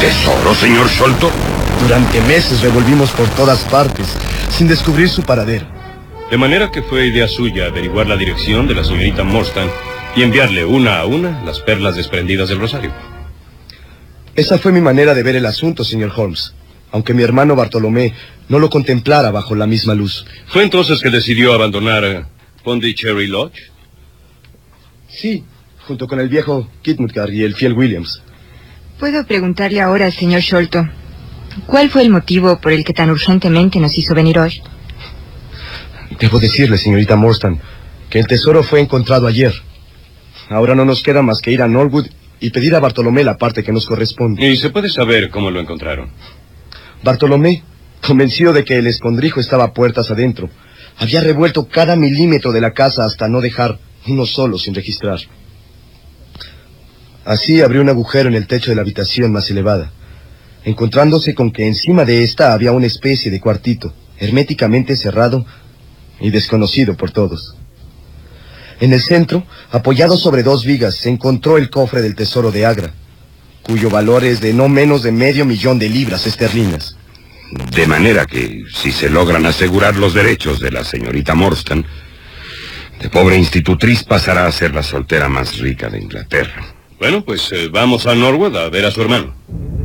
tesoro, señor Sholto? Durante meses revolvimos por todas partes, sin descubrir su paradero. De manera que fue idea suya averiguar la dirección de la señorita Morstan y enviarle una a una las perlas desprendidas del rosario. Esa fue mi manera de ver el asunto, señor Holmes, aunque mi hermano Bartolomé no lo contemplara bajo la misma luz. ¿Fue entonces que decidió abandonar Pondicherry Lodge? Sí, junto con el viejo Kidmutgar y el fiel Williams. Puedo preguntarle ahora al señor Sholto, ¿cuál fue el motivo por el que tan urgentemente nos hizo venir hoy? Debo decirle, señorita Morstan, que el tesoro fue encontrado ayer. Ahora no nos queda más que ir a Norwood y pedir a Bartolomé la parte que nos corresponde. ¿Y se puede saber cómo lo encontraron? Bartolomé, convencido de que el escondrijo estaba puertas adentro, había revuelto cada milímetro de la casa hasta no dejar uno solo sin registrar. Así abrió un agujero en el techo de la habitación más elevada, encontrándose con que encima de esta había una especie de cuartito, herméticamente cerrado y desconocido por todos. En el centro, apoyado sobre dos vigas, se encontró el cofre del tesoro de Agra, cuyo valor es de no menos de $500,000 de libras esterlinas. De manera que, si se logran asegurar los derechos de la señorita Morstan, de pobre institutriz pasará a ser la soltera más rica de Inglaterra. Bueno, pues vamos a Norwood a ver a su hermano.